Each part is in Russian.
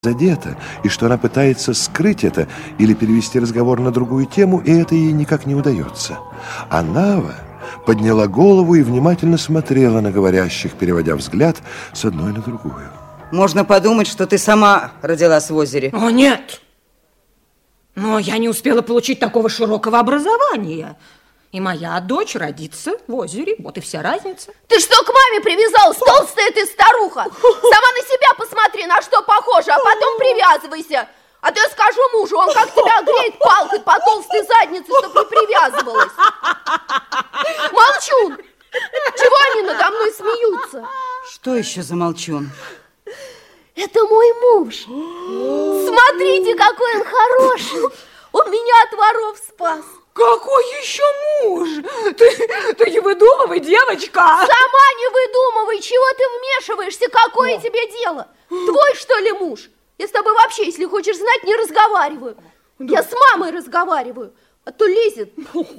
задета, и что она пытается скрыть это или перевести разговор на другую тему, и это ей никак не удается. А Нава подняла голову и внимательно смотрела на говорящих, переводя взгляд с одной на другую. Можно подумать, что ты сама родилась в озере. О, нет! Но я не успела получить такого широкого образования. И моя дочь родится в озере, вот и вся разница. Ты что к маме привязалась, толстая ты старуха? Сама на себя посмотри, на что похожа, а потом привязывайся. А то я скажу мужу, он как тебя греет палкой по толстой заднице, чтоб не привязывалась. Молчун! Чего они надо мной смеются? Что еще за молчун? Это мой муж. Смотрите, какой он хороший. Он меня от воров спас. Какой еще муж? Ты не выдумывай, девочка. Сама не выдумывай, чего ты вмешиваешься, какое тебе дело? Твой, что ли, муж? Я с тобой вообще, если хочешь знать, не разговариваю. Я с мамой разговариваю, а то лезет.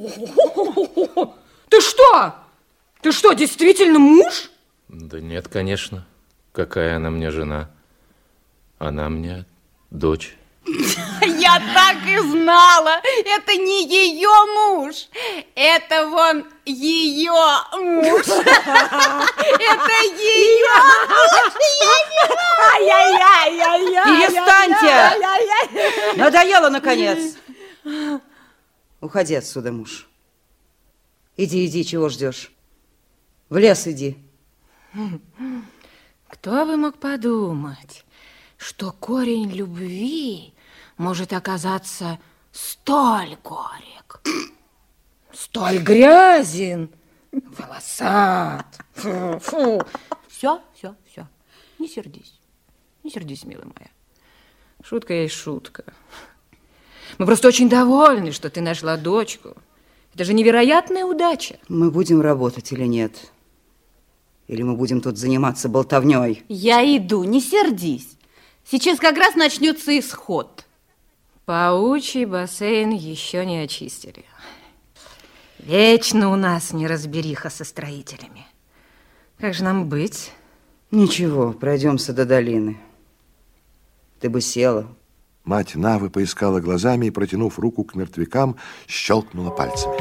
Ты что? Ты что, действительно муж? Да нет, конечно. Какая она мне жена? Она мне дочь. Я так и знала, это не ее муж, это вон ее муж. Это ее муж. Перестаньте! Надоело, наконец. Уходи отсюда, муж. Иди, чего ждешь? В лес иди. Кто бы мог подумать, что корень любви может оказаться столь горек, столь грязен, волосат. Фу. Все. Не сердись, милая моя. Шутка есть шутка. Мы просто очень довольны, что ты нашла дочку. Это же невероятная удача. Мы будем работать или нет? Или мы будем тут заниматься болтовней? Я иду, не сердись. Сейчас как раз начнется исход. Паучий бассейн еще не очистили. Вечно у нас неразбериха со строителями. Как же нам быть? Ничего, пройдемся до долины. Ты бы села. Мать Навы поискала глазами и, протянув руку к мертвякам, щелкнула пальцами.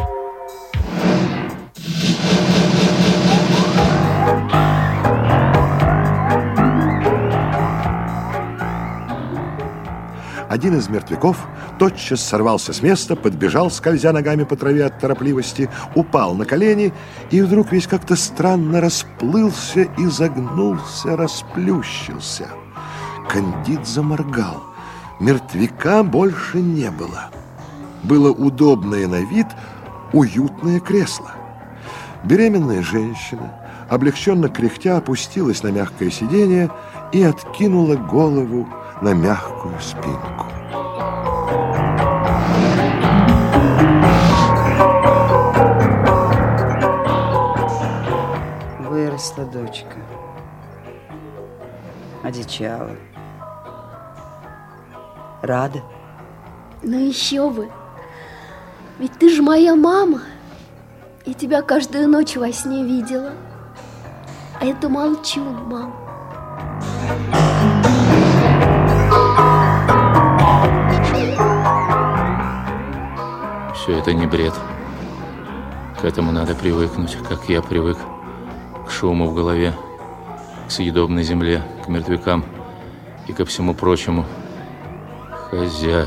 Один из мертвяков тотчас сорвался с места, подбежал, скользя ногами по траве от торопливости, упал на колени и вдруг весь как-то странно расплылся, изогнулся, расплющился. Кандид заморгал. Мертвяка больше не было. Было удобное на вид уютное кресло. Беременная женщина, облегченно кряхтя, опустилась на мягкое сиденье и откинула голову на мягкую спинку. Выросла дочка. Одичала. Рада? Ну еще бы. Ведь ты же моя мама. Я тебя каждую ночь во сне видела. А это молчун, мам. Все это не бред. К этому надо привыкнуть, как я привык к шуму в голове, к съедобной земле, к мертвякам и ко всему прочему. Хозяева.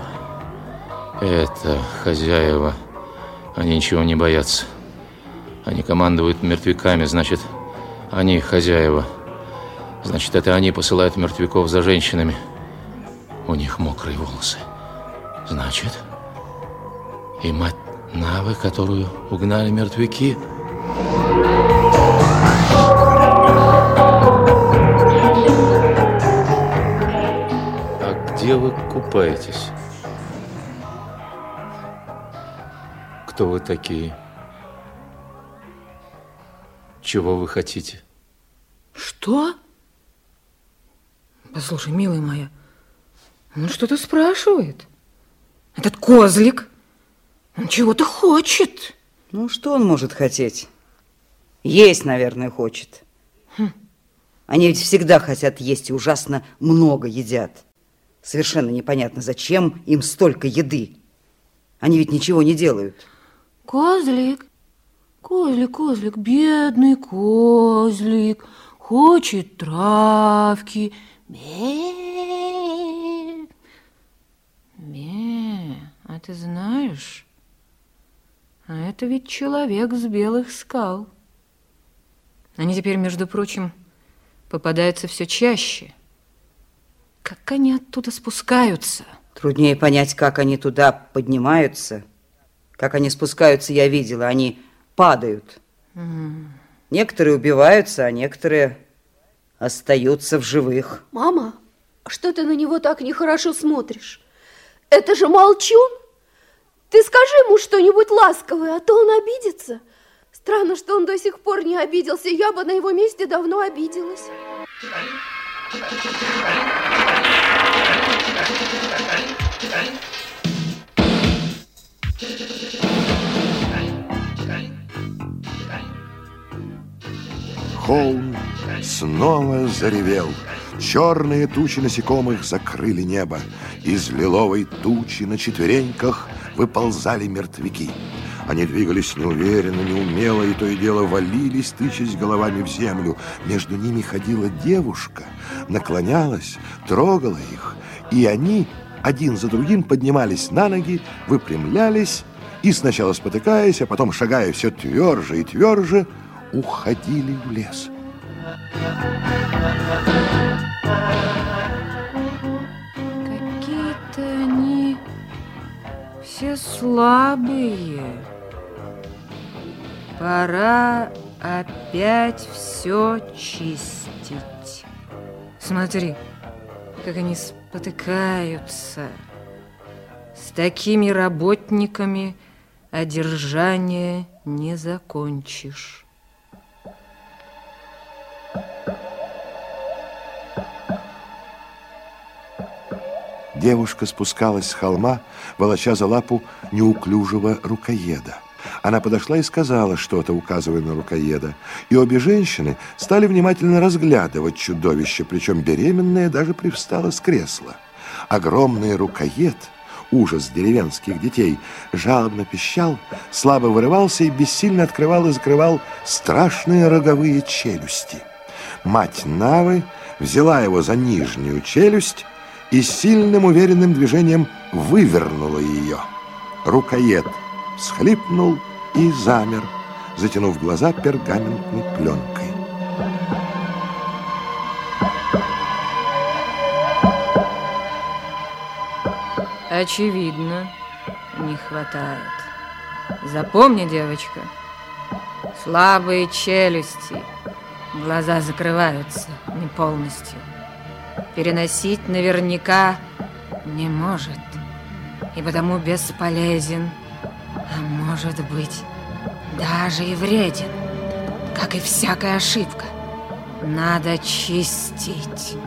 Это хозяева. Они ничего не боятся. Они командуют мертвяками, значит, они хозяева. Значит, это они посылают мертвяков за женщинами. У них мокрые волосы. Значит, и мать Навы, которую угнали мертвяки. А где вы купаетесь? Кто вы такие? Чего вы хотите? Что? Послушай, милая моя, он что-то спрашивает. Этот козлик, он чего-то хочет. Ну, что он может хотеть? Есть, наверное, хочет. Они ведь всегда хотят есть и ужасно много едят. Совершенно непонятно, зачем им столько еды. Они ведь ничего не делают. Козлик, козлик, бедный козлик, хочет травки. Ме. А ты знаешь, а это ведь человек с белых скал. Они теперь, между прочим, попадаются все чаще. Как они оттуда спускаются? Труднее понять, как они туда поднимаются. Как они спускаются, я видела, они падают. Некоторые убиваются, а некоторые остаются в живых. Мама, что ты на него так нехорошо смотришь? Это же молчун. Ты скажи ему что-нибудь ласковое, а то он обидится. Странно, что он до сих пор не обиделся. Я бы на его месте давно обиделась. Холм снова заревел. Черные тучи насекомых закрыли небо. Из лиловой тучи на четвереньках выползали мертвяки. Они двигались неуверенно, неумело, и то и дело валились, тычась головами в землю. Между ними ходила девушка, наклонялась, трогала их, и они один за другим поднимались на ноги, выпрямлялись и, сначала спотыкаясь, а потом, шагая все тверже и тверже, уходили в лес. Какие-то они все слабые. Пора опять все чистить. Смотри, как они спотыкаются. С такими работниками одержание не закончишь. Девушка спускалась с холма, волоча за лапу неуклюжего рукоеда. Она подошла и сказала что-то, указывая на рукоеда. И обе женщины стали внимательно разглядывать чудовище, причем беременная даже привстала с кресла. Огромный рукоед, ужас деревенских детей, жалобно пищал, слабо вырывался и бессильно открывал и закрывал страшные роговые челюсти. Мать Навы взяла его за нижнюю челюсть и сильным уверенным движением вывернула ее. Рукоед всхлипнул и замер, затянув глаза пергаментной пленкой. Очевидно, не хватает. Запомни, девочка, слабые челюсти, глаза закрываются не полностью. Переносить наверняка не может, и потому бесполезен, а может быть, даже и вреден, как и всякая ошибка. Надо чистить,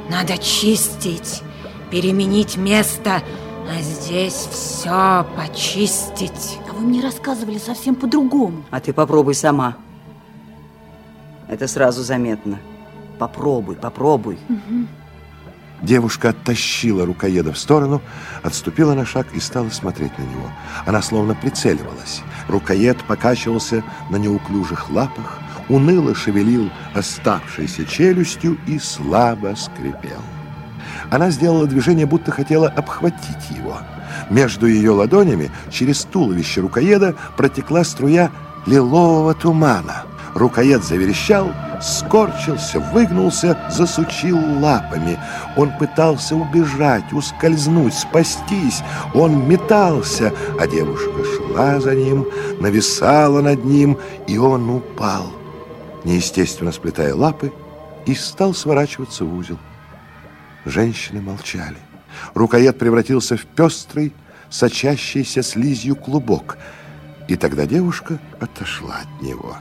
переменить место, а здесь все почистить. А вы мне рассказывали совсем по-другому. А ты попробуй сама. Это сразу заметно. Попробуй. Угу. Девушка оттащила рукоеда в сторону, отступила на шаг и стала смотреть на него. Она словно прицеливалась. Рукоед покачивался на неуклюжих лапах, уныло шевелил оставшейся челюстью и слабо скрипел. Она сделала движение, будто хотела обхватить его. Между ее ладонями через туловище рукоеда протекла струя лилового тумана. Рукоед заверещал, скорчился, выгнулся, засучил лапами. Он пытался убежать, ускользнуть, спастись. Он метался, а девушка шла за ним, нависала над ним, и он упал, неестественно сплетая лапы, и стал сворачиваться в узел. Женщины молчали. Рукоед превратился в пестрый, сочащийся слизью клубок, и тогда девушка отошла от него.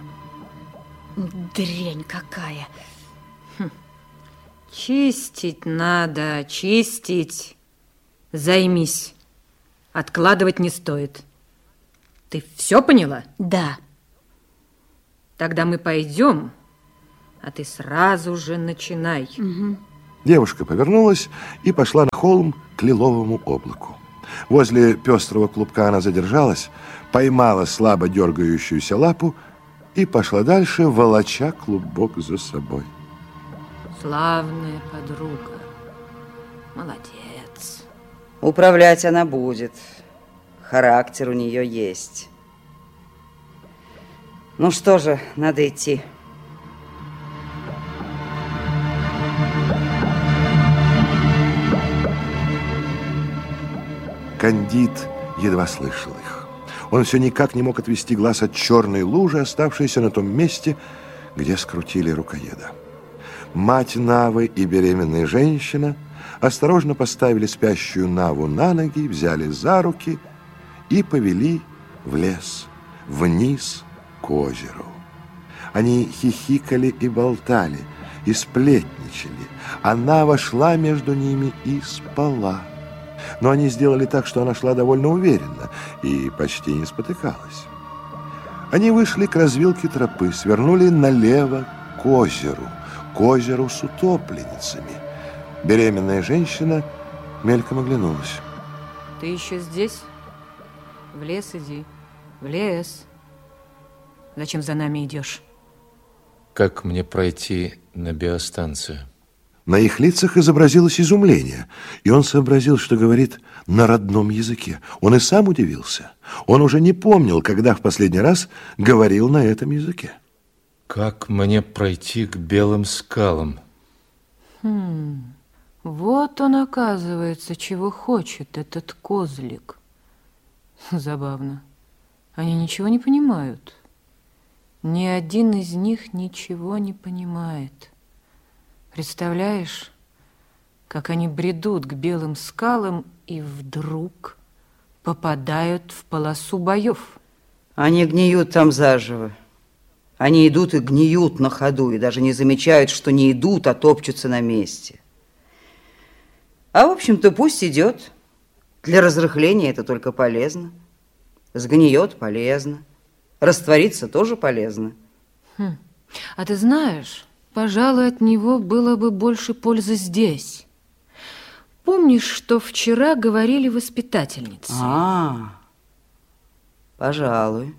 Дрянь какая. Чистить надо, чистить. Займись. Откладывать не стоит. Ты все поняла? Да. Тогда мы пойдем, А ты сразу же начинай. Девушка повернулась и пошла на холм к лиловому облаку. Возле пестрого клубка она задержалась, поймала слабо дергающуюся лапу и пошла дальше, волоча клубок за собой. Славная подруга. Молодец. Управлять она будет. Характер у нее есть. Ну что же, надо идти. Кандид едва слышал их. Он все никак не мог отвести глаз от черной лужи, оставшейся на том месте, где скрутили рукоеда. Мать Навы и беременная женщина осторожно поставили спящую Наву на ноги, взяли за руки и повели в лес, вниз к озеру. Они хихикали и болтали, и сплетничали, а Нава шла между ними и спала. Но они сделали так, что она шла довольно уверенно и почти не спотыкалась. Они вышли к развилке тропы, свернули налево к озеру с утопленницами. Беременная женщина мельком оглянулась. Ты еще здесь? В лес иди. В лес. Зачем за нами идешь? Как мне пройти на биостанцию? На их лицах изобразилось изумление, и он сообразил, что говорит на родном языке. Он и сам удивился. Он уже не помнил, когда в последний раз говорил на этом языке. Как мне пройти к белым скалам? Вот он, оказывается, чего хочет этот козлик. Забавно. Они ничего не понимают. Ни один из них ничего не понимает. Представляешь, как они бредут к белым скалам и вдруг попадают в полосу боев. Они гниют там заживо. Они идут и гниют на ходу, и даже не замечают, что не идут, а топчутся на месте. А, в общем-то, пусть идет. Для разрыхления это только полезно. Сгниет — полезно. Раствориться тоже полезно. А ты знаешь, пожалуй, от него было бы больше пользы здесь. Помнишь, что вчера говорили воспитательницы? Пожалуй.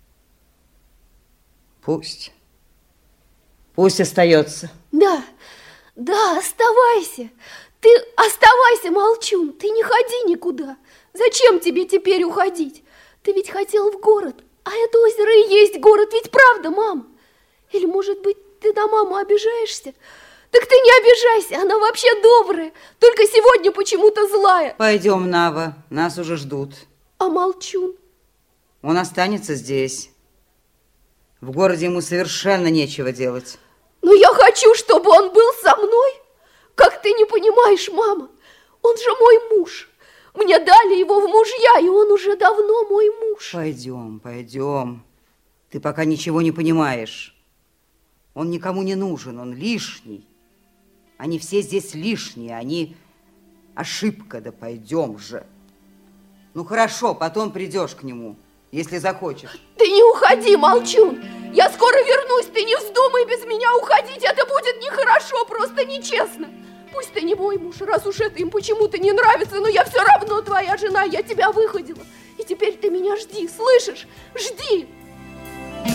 Пусть. Пусть остается. Да, оставайся. Ты оставайся, молчун. Ты не ходи никуда. Зачем тебе теперь уходить? Ты ведь хотел в город. А это озеро и есть город, ведь правда, мам? Или, может быть, ты на маму обижаешься? Так ты не обижайся, она вообще добрая. Только сегодня почему-то злая. Пойдем, Нава, нас уже ждут. А молчун? Он останется здесь. В городе ему совершенно нечего делать. Но я хочу, чтобы он был со мной. Как ты не понимаешь, мама? Он же мой муж. Мне дали его в мужья, и он уже давно мой муж. Пойдем. Ты пока ничего не понимаешь. Он никому не нужен, он лишний. Они все здесь лишние, они ошибка, да пойдем же. Ну хорошо, потом придешь к нему, если захочешь. Ты не уходи, молчун. Я скоро вернусь, ты не вздумай без меня уходить. Это будет нехорошо, просто нечестно. Пусть ты не мой муж, раз уж это им почему-то не нравится, но я все равно твоя жена, я тебя выходила. И теперь ты меня жди, слышишь? Жди.